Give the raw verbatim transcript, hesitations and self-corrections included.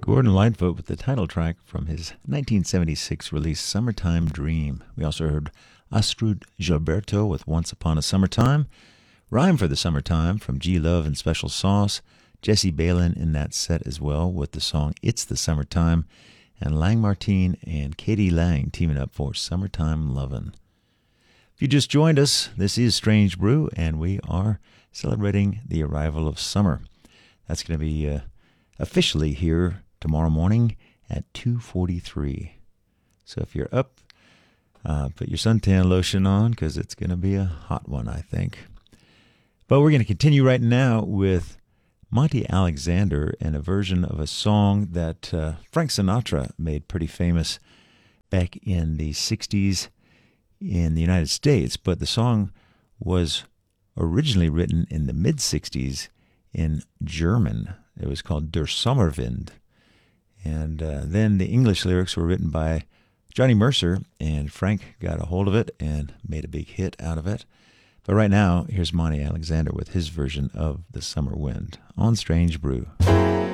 Gordon Lightfoot with the title track from his nineteen seventy-six release Summertime Dream. We also heard Astrud Gilberto with Once Upon a Summertime, Rhyme for the Summertime from G Love and Special Sauce, Jesse Balin in that set as well with the song It's the Summertime, and Lang Martin and Katie Lang teaming up for Summertime Lovin'. If you just joined us, this is Strange Brew, and we are celebrating the arrival of summer. That's going to be uh, officially here tomorrow morning at two forty-three. So if you're up, uh, put your suntan lotion on because it's going to be a hot one, I think. But we're going to continue right now with Monty Alexander and a version of a song that uh, Frank Sinatra made pretty famous back in the sixties in the United States. But the song was originally written in the mid-sixties in German. It was called Der Sommerwind. And uh, then the English lyrics were written by Johnny Mercer, and Frank got a hold of it and made a big hit out of it. But right now, here's Monty Alexander with his version of The Summer Wind on Strange Brew.